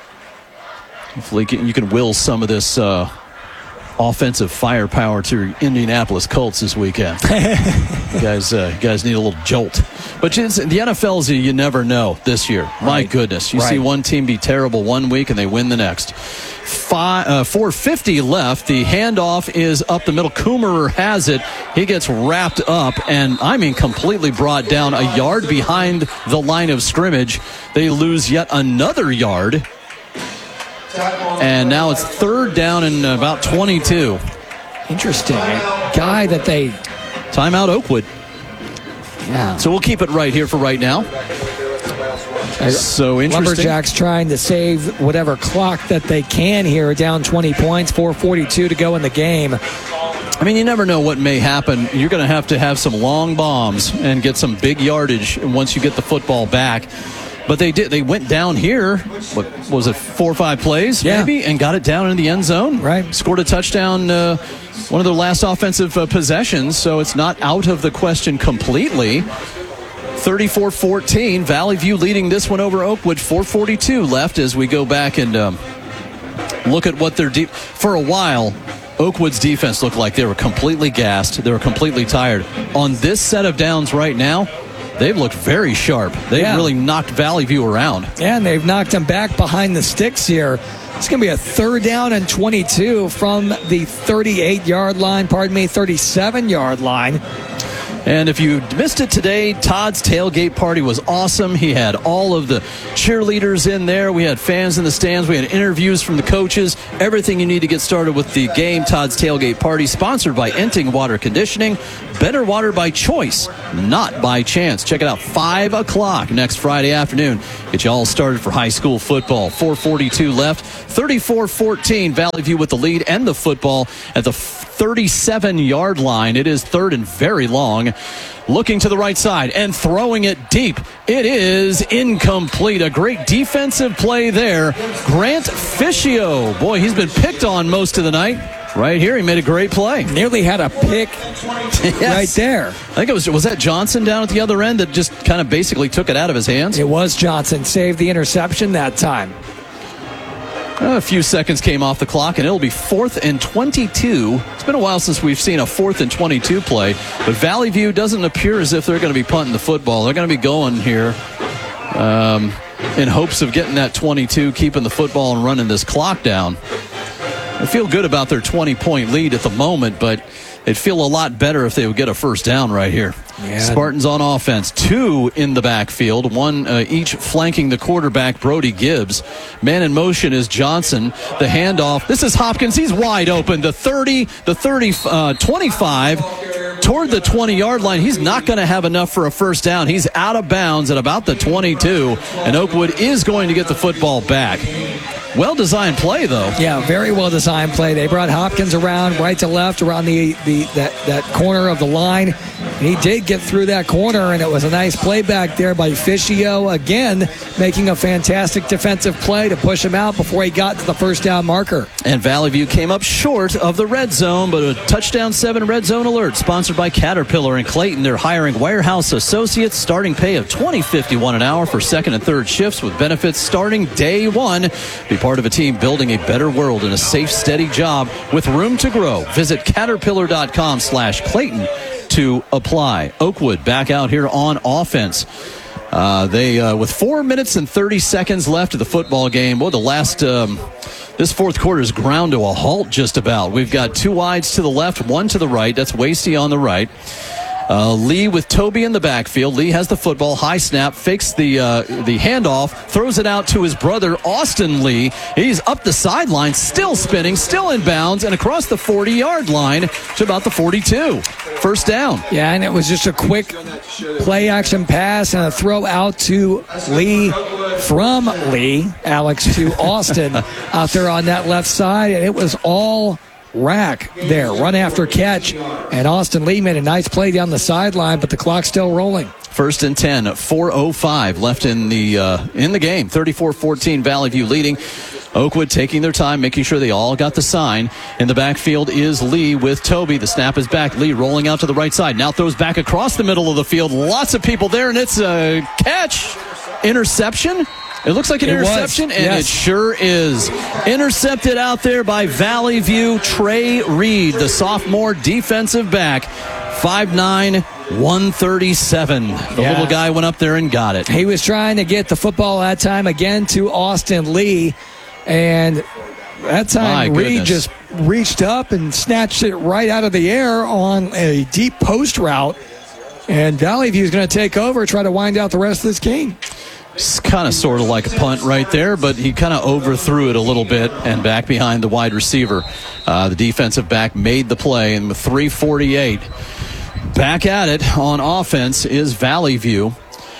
Hopefully you can will some of this uh, offensive firepower to Indianapolis Colts this weekend. you guys uh, you guys need a little jolt. But it's, the N F L's a you never know this year. My right. goodness. You right. see one team be terrible one week and they win the next. Five, uh, four fifty left. The handoff is up the middle. Coomerer has it. He gets wrapped up and, I mean, completely brought down a yard behind the line of scrimmage. They lose yet another yard. And now it's third down and about twenty-two. Interesting. A guy that they... Timeout Oakwood. Yeah. So we'll keep it right here for right now. So interesting. Lumberjacks trying to save whatever clock that they can here, down twenty points, four forty-two to go in the game. I mean, you never know what may happen. You're going to have to have some long bombs and get some big yardage once you get the football back. But they did. They went down here, what was it, four or five plays yeah. maybe, and got it down in the end zone. Right. Scored a touchdown, uh, one of their last offensive uh, possessions, so it's not out of the question completely. thirty-four fourteen, Valley View leading this one over Oakwood. four forty-two left as we go back and um, look at what they're deep. For a while, Oakwood's defense looked like they were completely gassed. They were completely tired. On this set of downs right now, they've looked very sharp. They've yeah. really knocked Valley View around. Yeah, and they've knocked them back behind the sticks here. It's going to be a third down and twenty-two from the thirty-eight-yard line, pardon me, thirty-seven-yard line. And if you missed it today, Todd's tailgate party was awesome. He had all of the cheerleaders in there. We had fans in the stands. We had interviews from the coaches. Everything you need to get started with the game. Todd's tailgate party, sponsored by Enting Water Conditioning. Better water by choice, not by chance. Check it out, five o'clock next Friday afternoon. Get you all started for high school football. four forty-two left, thirty-four fourteen. Valley View with the lead and the football at the thirty-seven-yard line. It is third and very long. Looking to the right side and throwing it deep. It is incomplete. A great defensive play there. Grant Fischio. Boy, he's been picked on most of the night. Right here, he made a great play. Nearly had a pick yes. right there. I think it was, was that Johnson down at the other end that just kind of basically took it out of his hands? It was Johnson. Saved the interception that time. A few seconds came off the clock, and it'll be fourth and twenty-two. It's been a while since we've seen a fourth and twenty-two play, but Valley View doesn't appear as if they're going to be punting the football. They're going to be going here um, in hopes of getting that twenty-two, keeping the football and running this clock down. I feel good about their twenty-point lead at the moment, but it'd feel a lot better if they would get a first down right here. Yeah. Spartans on offense, two in the backfield, one uh, each flanking the quarterback, Brody Gibbs. Man in motion is Johnson. The handoff. This is Hopkins. He's wide open. The thirty, the thirty, uh, twenty-five toward the twenty-yard line. He's not going to have enough for a first down. He's out of bounds at about the twenty-two, and Oakwood is going to get the football back. Well-designed play, though. Yeah, very well-designed play. They brought Hopkins around right to left around the, the that, that corner of the line. And he did get through that corner, and it was a nice play back there by Fischio, again, making a fantastic defensive play to push him out before he got to the first down marker. And Valley View came up short of the red zone, but a touchdown seven red zone alert sponsored by Caterpillar in Clayton. They're hiring warehouse associates, starting pay of twenty fifty-one an hour for second and third shifts with benefits starting day one. Be part of a team building a better world in a safe, steady job with room to grow. Visit caterpillar.com slash Clayton to apply. Oakwood back out here on offense. Uh, they uh, with four minutes and thirty seconds left of the football game. Well, the last um, this fourth quarter is ground to a halt just about. We've got two wides to the left, one to the right. That's Wasty on the right. Uh, Lee with Toby in the backfield. Lee has the football, high snap, fakes the uh, the handoff, throws it out to his brother, Austin Lee. He's up the sideline, still spinning, still in bounds, and across the forty-yard line to about the forty-two. First down. Yeah, and it was just a quick play-action pass and a throw out to Lee from Lee, Alex, to Austin out there on that left side, and it was all rack there, run after catch, and Austin Lee made a nice play down the sideline, but the clock's still rolling. First and ten, four oh five left in the uh, in the game. thirty-four fourteen, Valley View leading. Oakwood taking their time, making sure they all got the sign. In the backfield is Lee with Toby. The snap is back. Lee rolling out to the right side. Now throws back across the middle of the field. Lots of people there, and it's a catch. Interception. It looks like an it interception, was. and yes. it sure is. Intercepted out there by Valley View. Trey Reed, the sophomore defensive back. five nine, one thirty-seven. The yeah. little guy went up there and got it. He was trying to get the football that time again to Austin Lee, and that time Reed just reached up and snatched it right out of the air on a deep post route, and Valley View is going to take over, try to wind out the rest of this game. It's kind of sort of like a punt right there, but he kind of overthrew it a little bit and back behind the wide receiver. Uh, the defensive back made the play, and with three forty-eight back at it on offense is Valley View.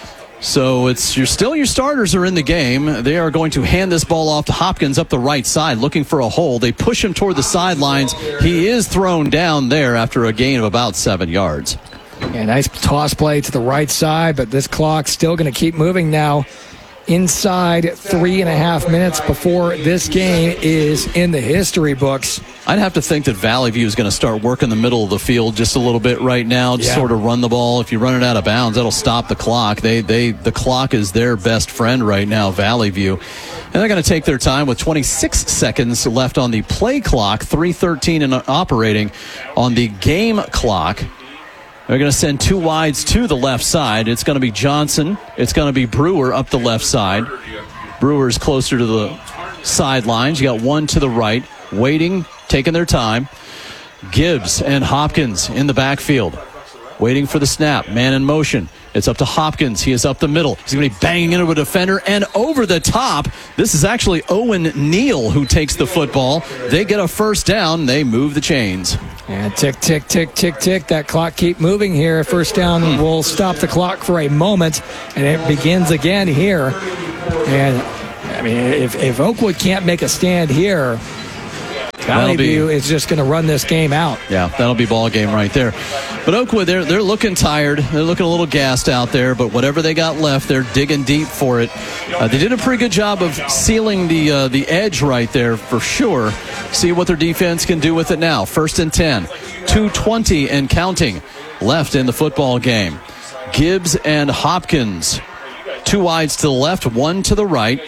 So it's you're still your starters are in the game. They are going to hand this ball off to Hopkins up the right side, looking for a hole. They push him toward the sidelines. He is thrown down there after a gain of about seven yards. Yeah, nice toss play to the right side, but this clock's still going to keep moving now inside three and a half minutes before this game is in the history books. I'd have to think that Valley View is going to start working the middle of the field just a little bit right now, just Yeah. sort of run the ball. If you run it out of bounds, that'll stop the clock. They, they, the clock is their best friend right now, Valley View. And they're going to take their time with twenty-six seconds left on the play clock, three thirteen and operating on the game clock. They're going to send two wides to the left side. It's going to be Johnson. It's going to be Brewer up the left side. Brewer's closer to the sidelines. You got one to the right, waiting, taking their time. Gibbs and Hopkins in the backfield, waiting for the snap. Man in motion. It's up to Hopkins. He is up the middle. He's going to be banging into a defender and over the top. This is actually Owen Neal who takes the football. They get a first down. They move the chains. And tick, tick, tick, tick, tick. That clock keep moving here. First down will stop the clock for a moment, and it begins again here. And, I mean, if, if Oakwood can't make a stand here, Valley View is just going to run this game out. Yeah, that'll be ball game right there. But Oakwood, they're they're looking tired. They're looking a little gassed out there. But whatever they got left, they're digging deep for it. Uh, they did a pretty good job of sealing the uh, the edge right there for sure. See what their defense can do with it now. First and ten, two twenty and counting left in the football game. Gibbs and Hopkins, two wides to the left, one to the right.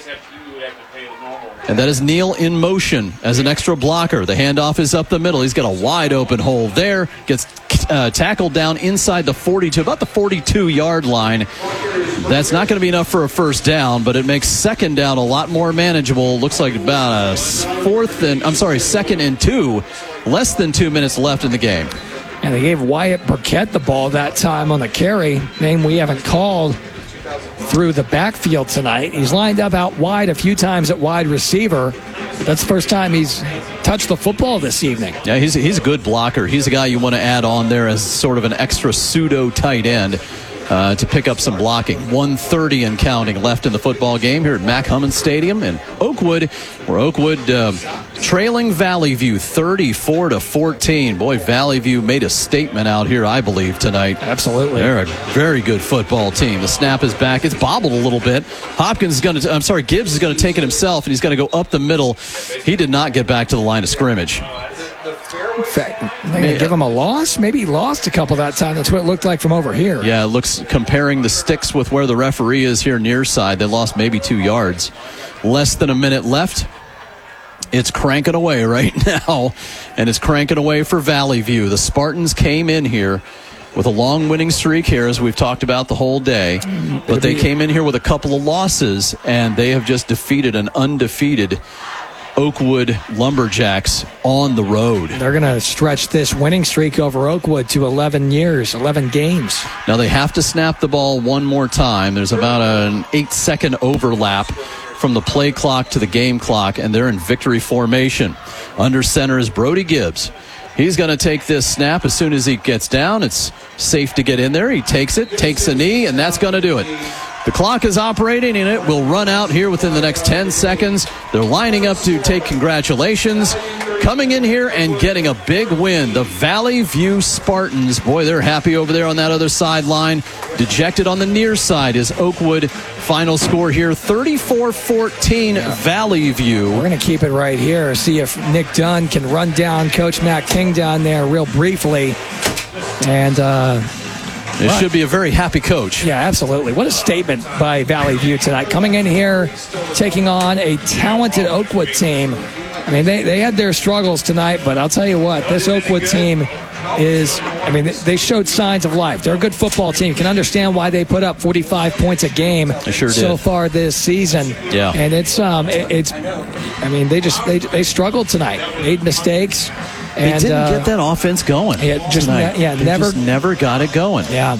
And that is Neal in motion as an extra blocker. The handoff is up the middle. He's got a wide open hole there. Gets uh, tackled down inside the forty-two, about the forty-two-yard line. That's not going to be enough for a first down, but it makes second down a lot more manageable. Looks like about a fourth and, I'm sorry, second and two. Less than two minutes left in the game. And they gave Wyatt Burkett the ball that time on the carry, name we haven't called, through the backfield tonight. He's lined up out wide a few times at wide receiver. That's the first time he's touched the football this evening. Yeah, he's, he's a good blocker. He's a guy you want to add on there as sort of an extra pseudo tight end uh, to pick up some blocking. one thirty and counting left in the football game here at Mac Hummons Stadium in Oakwood, where Oakwood uh, trailing Valley View thirty-four to fourteen. Boy, Valley View made a statement out here, I believe, tonight. Absolutely. They're a very good football team. The snap is back. It's bobbled a little bit. Hopkins is going to, I'm sorry, Gibbs is going to take it himself, and he's going to go up the middle. He did not get back to the line of scrimmage. In fact, they're going to give him a loss? Maybe he lost a couple that time. That's what it looked like from over here. Yeah, it looks, comparing the sticks with where the referee is here near side, they lost maybe two yards. Less than a minute left. It's cranking away right now, and it's cranking away for Valley View. The Spartans came in here with a long winning streak here, as we've talked about the whole day, but they came in here with a couple of losses, and they have just defeated an undefeated Oakwood Lumberjacks on the road. They're going to stretch this winning streak over Oakwood to eleven years, eleven games. Now they have to snap the ball one more time. There's about an eight-second overlap from the play clock to the game clock, and they're in victory formation. Under center is Brody Gibbs. He's going to take this snap as soon as he gets down. It's safe to get in there. He takes it, takes a knee, and that's going to do it. The clock is operating, and it will run out here within the next ten seconds. They're lining up to take congratulations. Coming in here and getting a big win, the Valley View Spartans. Boy, they're happy over there on that other sideline. Dejected on the near side is Oakwood. Final score here, thirty-four fourteen, yeah. Valley View. We're going to keep it right here, see if Nick Dunn can run down Coach Matt King down there real briefly. And, uh... It what? should be a very happy coach. Yeah, absolutely. What a statement by Valley View tonight. Coming in here, taking on a talented Oakwood team. I mean, they, they had their struggles tonight, but I'll tell you what, this Oakwood team is, I mean, they showed signs of life. They're a good football team. You can understand why they put up forty-five points a game sure so did. far this season. Yeah. And it's, um, it, it's, I mean, they just, they, they struggled tonight, made mistakes. And, they didn't uh, get that offense going. Yeah, just ne- yeah, they never just never got it going. Yeah.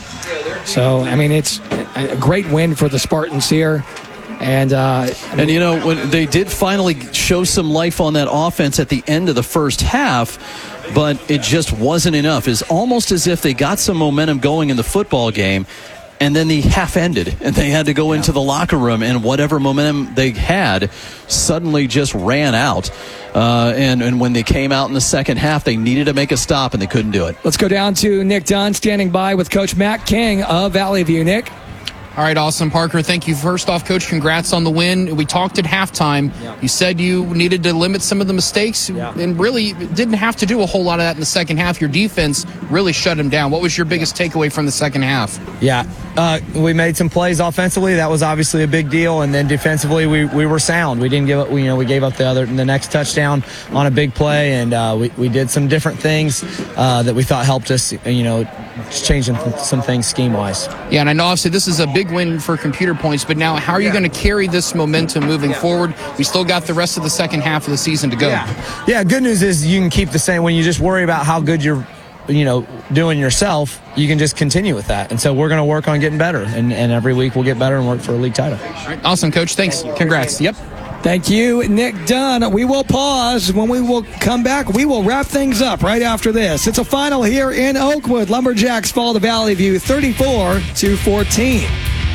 So I mean, it's a great win for the Spartans here, and uh, I mean, and you know when they did finally show some life on that offense at the end of the first half, but it just wasn't enough. It's almost as if they got some momentum going in the football game, and then the half ended, and they had to go yeah. into the locker room, and whatever momentum they had suddenly just ran out. Uh, and, and when they came out in the second half, they needed to make a stop, and they couldn't do it. Let's go down to Nick Dunn, standing by with Coach Matt King of Valley View. Nick? All right, awesome, Parker. Thank you. First off, Coach, congrats on the win. We talked at halftime. Yeah. You said you needed to limit some of the mistakes, Yeah. and really didn't have to do a whole lot of that in the second half. Your defense really shut him down. What was your biggest takeaway from the second half? Yeah, uh, we made some plays offensively. That was obviously a big deal, and then defensively, we, we were sound. We didn't give up. We, you know, we gave up the other the next touchdown on a big play, and uh, we we did some different things uh, that we thought helped us. You know, changing some things scheme wise. Yeah, and I know obviously this is a big win for Computer Points, but now how are you Yeah. going to carry this momentum moving Yeah. forward? We still got the rest of the second half of the season to go. Yeah. yeah, good news is you can keep the same. When you just worry about how good you're, you know, doing yourself, you can just continue with that. And so we're going to work on getting better, and, and every week we'll get better and work for a league title. All right, awesome, Coach. Thanks. Congrats. Yep. Thank you, Nick Dunn. We will pause. When we will come back, we will wrap things up right after this. It's a final here in Oakwood. Lumberjacks fall to Valley View thirty-four to fourteen.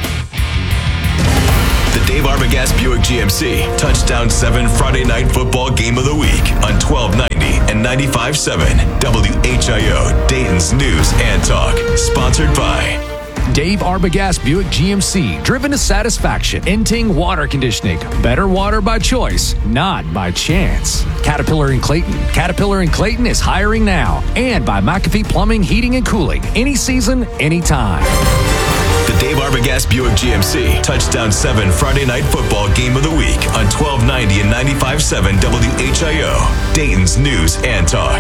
The Dave Arbogast Buick G M C Touchdown seven Friday Night Football Game of the Week on twelve ninety and ninety-five point seven W H I O, Dayton's News and Talk. Sponsored by Dave Arbogast Buick G M C, driven to satisfaction. Enting Water Conditioning, better water by choice, not by chance. Caterpillar in Clayton. Caterpillar in Clayton is hiring now. And by McAfee Plumbing, Heating, and Cooling. Any season, anytime. the Dave Arbogast Buick G M C Touchdown seven Friday Night Football Game of the Week on twelve ninety and ninety-five point seven W H I O, Dayton's News and Talk.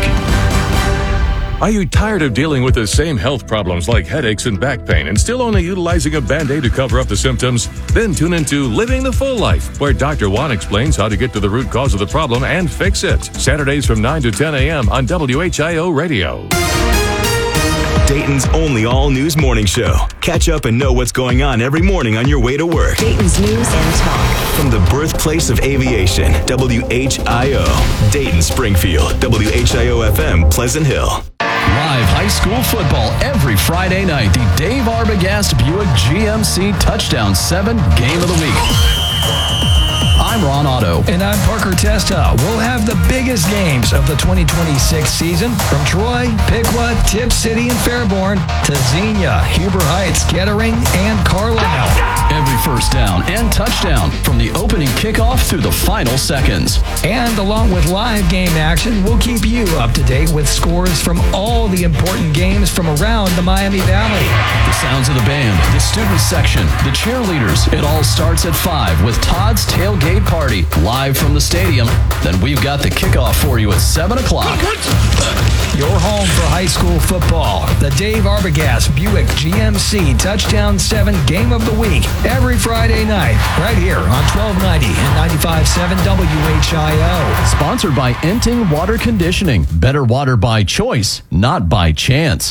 Are you tired of dealing with the same health problems like headaches and back pain and still only utilizing a Band-Aid to cover up the symptoms? Then tune into Living the Full Life, where Doctor Juan explains how to get to the root cause of the problem and fix it. Saturdays from nine to ten a.m. on W H I O Radio. Dayton's only all-news morning show. Catch up and know what's going on every morning on your way to work. Dayton's News and Talk. From the birthplace of aviation, W H I O. Dayton, Springfield, W H I O F M, Pleasant Hill. Live high school football every Friday night. The Dave Arbogast Buick G M C Touchdown seven Game of the Week. I'm Ron Otto. And I'm Parker Testa. We'll have the biggest games of the twenty twenty-six season from Troy, Piqua, Tip City, and Fairborn to Xenia, Huber Heights, Kettering, and Carlisle. Every first down and touchdown from the opening kickoff through the final seconds. And along with live game action, we'll keep you up to date with scores from all the important games from around the Miami Valley. The sounds of the band, the student section, the cheerleaders. It all starts at five with Todd's Tailgate Party live from the stadium. Then we've got the kickoff for you at seven o'clock. Your home for high school football. The Dave Arbogast Buick G M C Touchdown seven Game of the Week. Every Friday night, right here on twelve ninety and ninety-five point seven W H I O. Sponsored by Enting Water Conditioning. Better water by choice, not by chance.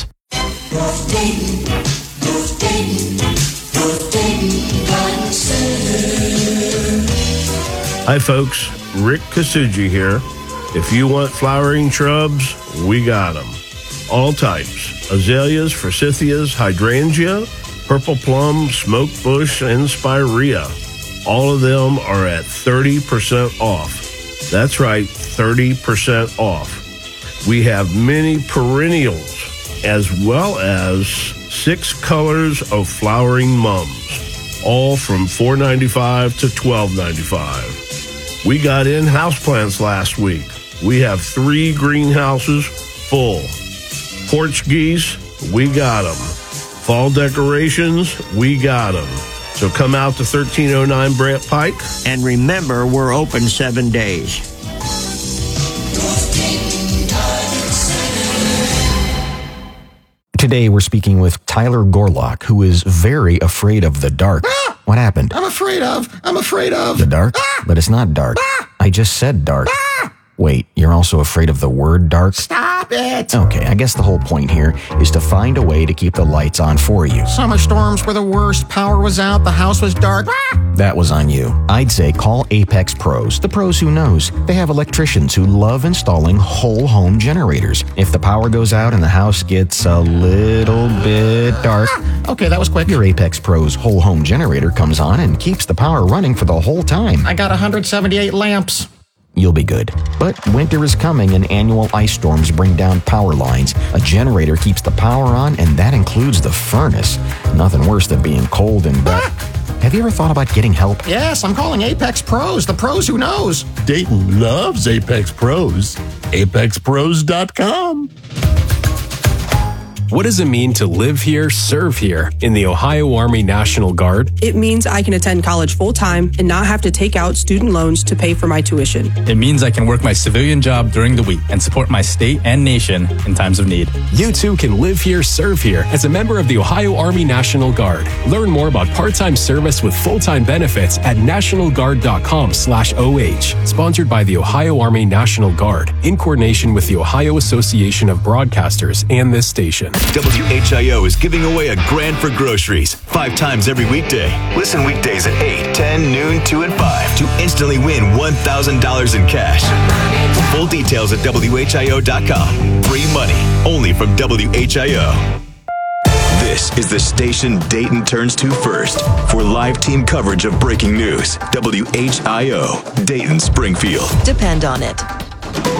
Hi folks, Rick Kasuji here. If you want flowering shrubs, we got them. All types. Azaleas, forsythias, hydrangea, purple plum, smoke bush, and spirea. All of them are at thirty percent off. That's right, thirty percent off. We have many perennials as well as six colors of flowering mums, all from four ninety-five to twelve ninety-five. We got in houseplants last week. We have three greenhouses full. Portuguese, we got them. Fall decorations, we got them. So come out to thirteen oh nine Brant Pike. And remember, we're open seven days. Today, we're speaking with Tyler Gorlock, who is very afraid of the dark. Ah! What happened? I'm afraid of. I'm afraid of. The dark? Ah! But it's not dark. Ah! I just said dark. Ah! Wait, you're also afraid of the word dark? Stop it. Okay, I guess the whole point here is to find a way to keep the lights on for you. Summer storms were the worst. Power was out. The house was dark. Ah! That was on you. I'd say call Apex Pros, the pros who knows. They have electricians who love installing whole home generators. If the power goes out and the house gets a little bit dark, ah! Okay, that was quick. Your Apex Pros whole home generator comes on and keeps the power running for the whole time. I got one hundred seventy-eight lamps. you'll be good. But winter is coming and annual ice storms bring down power lines. A generator keeps the power on, and that includes the furnace. Nothing worse than being cold and wet. Have you ever thought about getting help? Yes, I'm calling Apex Pros, the pros who knows. Dayton loves Apex Pros. apex pros dot com. What does it mean to live here, serve here in the Ohio Army National Guard? It means I can attend college full-time and not have to take out student loans to pay for my tuition. It means I can work my civilian job during the week and support my state and nation in times of need. You too can live here, serve here as a member of the Ohio Army National Guard. Learn more about part-time service with full-time benefits at national guard dot com slash O H. Sponsored by the Ohio Army National Guard in coordination with the Ohio Association of Broadcasters and this station. W H I O is giving away a grand for groceries five times every weekday. Listen weekdays at eight, ten, noon, two, and five to instantly win one thousand dollars in cash. Full details at W H I O dot com. Free money only from W H I O. This is the station Dayton turns to first for live team coverage of breaking news. W H I O, Dayton Springfield. Depend on it.